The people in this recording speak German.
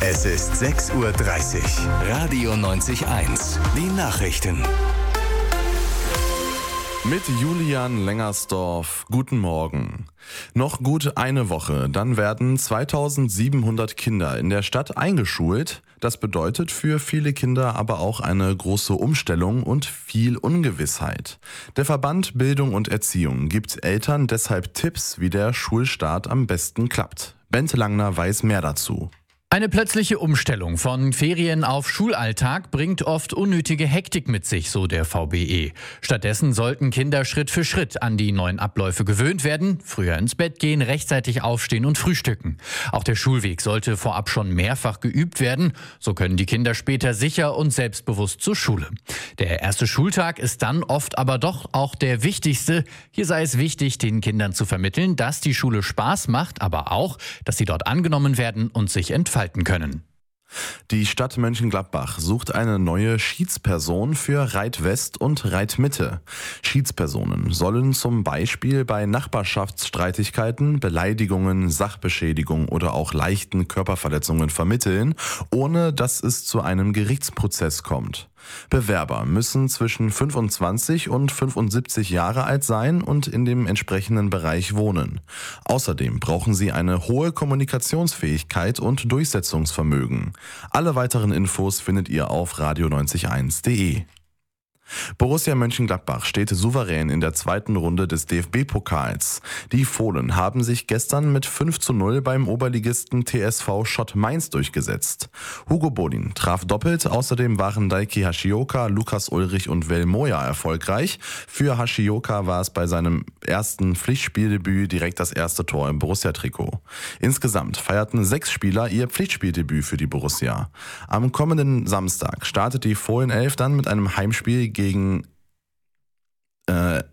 Es ist 6:30 Uhr. Radio 90.1. Die Nachrichten. Mit Julian Lengersdorf. Guten Morgen. Noch gut eine Woche, dann werden 2700 Kinder in der Stadt eingeschult. Das bedeutet für viele Kinder aber auch eine große Umstellung und viel Ungewissheit. Der Verband Bildung und Erziehung gibt Eltern deshalb Tipps, wie der Schulstart am besten klappt. Bente Langner weiß mehr dazu. Eine plötzliche Umstellung von Ferien auf Schulalltag bringt oft unnötige Hektik mit sich, so der VBE. Stattdessen sollten Kinder Schritt für Schritt an die neuen Abläufe gewöhnt werden, früher ins Bett gehen, rechtzeitig aufstehen und frühstücken. Auch der Schulweg sollte vorab schon mehrfach geübt werden, so können die Kinder später sicher und selbstbewusst zur Schule. Der erste Schultag ist dann oft aber doch auch der wichtigste. Hier sei es wichtig, den Kindern zu vermitteln, dass die Schule Spaß macht, aber auch, dass sie dort angenommen werden und sich entfalten können. Die Stadt Mönchengladbach sucht eine neue Schiedsperson für Reit-West und Reit-Mitte. Schiedspersonen sollen zum Beispiel bei Nachbarschaftsstreitigkeiten, Beleidigungen, Sachbeschädigung oder auch leichten Körperverletzungen vermitteln, ohne dass es zu einem Gerichtsprozess kommt. Bewerber müssen zwischen 25 und 75 Jahre alt sein und in dem entsprechenden Bereich wohnen. Außerdem brauchen sie eine hohe Kommunikationsfähigkeit und Durchsetzungsvermögen. Alle weiteren Infos findet ihr auf radio901.de. Borussia Mönchengladbach steht souverän in der zweiten Runde des DFB-Pokals. Die Fohlen haben sich gestern mit 5:0 beim Oberligisten TSV Schott Mainz durchgesetzt. Hugo Bodin traf doppelt, außerdem waren Daiki Hashioka, Lukas Ulrich und Vel Moja erfolgreich. Für Hashioka war es bei seinem ersten Pflichtspieldebüt direkt das erste Tor im Borussia-Trikot. Insgesamt feierten 6 Spieler ihr Pflichtspieldebüt für die Borussia. Am kommenden Samstag startet die Fohlenelf dann mit einem Heimspiel gegen